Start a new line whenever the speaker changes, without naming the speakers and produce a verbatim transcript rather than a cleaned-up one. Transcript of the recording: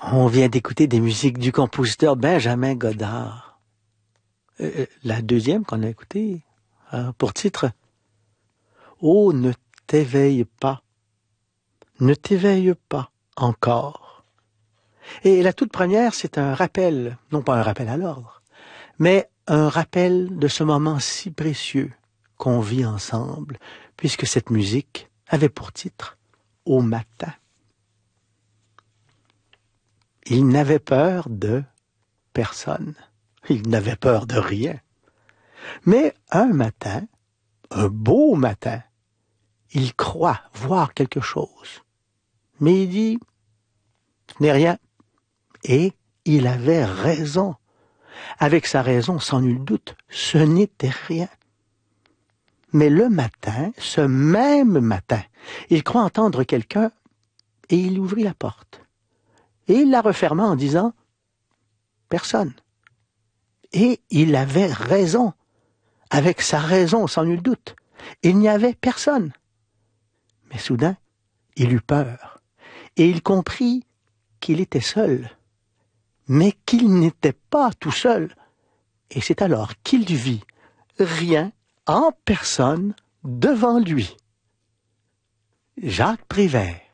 On vient d'écouter des musiques du compositeur Benjamin Godard. Euh, la deuxième qu'on a écoutée, euh, pour titre « Oh, ne t'éveille pas, ne t'éveille pas encore ». Et la toute première, c'est un rappel, non pas un rappel à l'ordre, mais un rappel de ce moment si précieux qu'on vit ensemble, puisque cette musique avait pour titre « Au matin ». Il n'avait peur de personne. Il n'avait peur de rien. Mais un matin, un beau matin, il croit voir quelque chose. Mais il dit, ce n'est rien. Et il avait raison. Avec sa raison, sans nul doute, ce n'était rien. Mais le matin, ce même matin, il croit entendre quelqu'un et il ouvrit la porte. Et il la referma en disant « Personne ». Et il avait raison. Avec sa raison, sans nul doute. Il n'y avait personne. Mais soudain, il eut peur. Et il comprit qu'il était seul. Mais qu'il n'était pas tout seul. Et c'est alors qu'il vit rien en personne devant lui. Jacques Prévert.